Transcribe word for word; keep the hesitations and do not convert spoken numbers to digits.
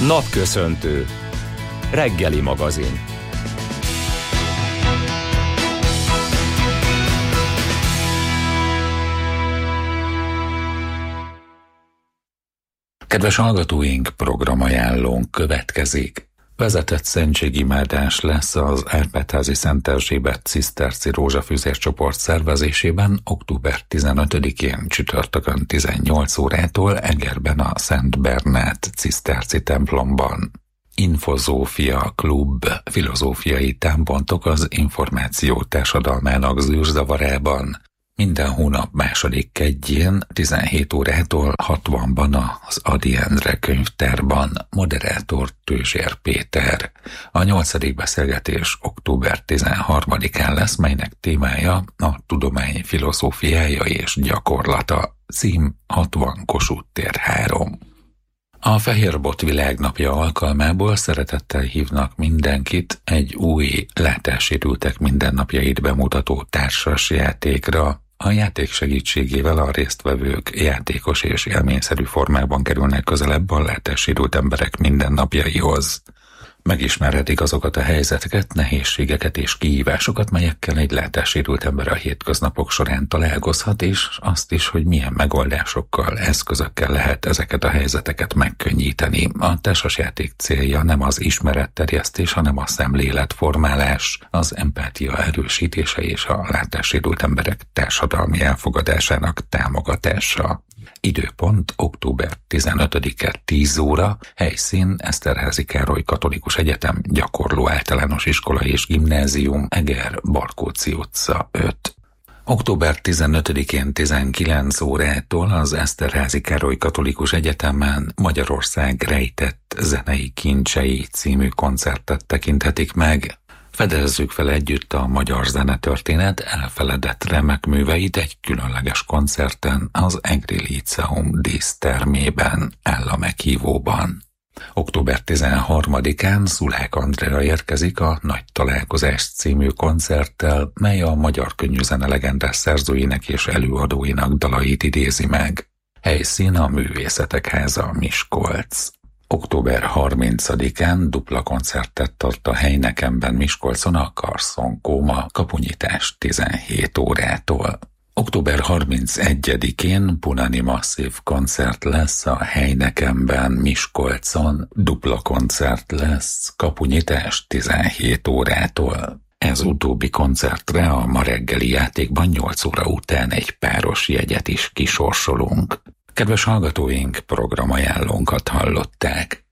Napköszöntő. Reggeli magazin. Kedves hallgatóink, programajánlónk következik. Vezetett szentségimádás lesz az Árpád-házi Szent Erzsébet ciszterci rózsafűzés csoport szervezésében október tizenötödikén csütörtökön tizennyolc órától Egerben a Szent Bernát ciszterci templomban. Infozófia Klub, filozófiai támpontok az információ társadalmának zűrzavarában. Minden hónap második kedjén tizenhét órától hatvanban az Ady Endre könyvtárban, moderátor Tőzsér Péter. A nyolcadik beszélgetés október tizenharmadikán lesz, melynek témája a tudomány filozófiája és gyakorlata. Cím hatvan Kossuth tér három. A Fehérbot világnapja alkalmából szeretettel hívnak mindenkit egy új látássérültek mindennapjait bemutató társas játékra. A játék segítségével a résztvevők játékos és élményszerű formában kerülnek közelebb a látássérült emberek mindennapjaihoz. Megismerhetik azokat a helyzeteket, nehézségeket és kihívásokat, melyekkel egy látássérült ember a hétköznapok során találkozhat, és azt is, hogy milyen megoldásokkal, eszközökkel lehet ezeket a helyzeteket megkönnyíteni. A társasjáték célja nem az ismeretterjesztés, hanem a szemléletformálás, az empátia erősítése és a látássérült emberek társadalmi elfogadásának támogatása. Időpont október tizenötödike tíz óra, helyszín Eszterházy Károly Katolikus Egyetem Gyakorló Általános Iskola és Gimnázium, Eger, Barkóczi utca öt. október tizenötödikén tizenkilenc órától az Eszterházy Károly Katolikus Egyetemen Magyarország rejtett zenei kincsei című koncertet tekinthetik meg. Fedezzük fel együtt a magyar zenetörténet elfeledett remek műveit egy különleges koncerten az Egri Líceum dísztermében, áll a meghívóban. október tizenharmadikán Szulák Andrea érkezik a Nagy Találkozás című koncerttel, mely a magyar könnyűzene legendás szerzőinek és előadóinak dalait idézi meg. Helyszín a Művészetek Háza, Miskolc. október harmincadikán dupla koncertet tart a Heinekenben, Miskolcon a Carson Kóma, kapunyítás tizenhét órától. október harmincegyedikén Punani Masszív koncert lesz a Heinekenben, Miskolcon, dupla koncert lesz, kapunyítás tizenhét órától. Ez utóbbi koncertre a ma reggeli játékban nyolc óra után egy páros jegyet is kisorsolunk. Kedves hallgatóink, programajánlónkat hallották.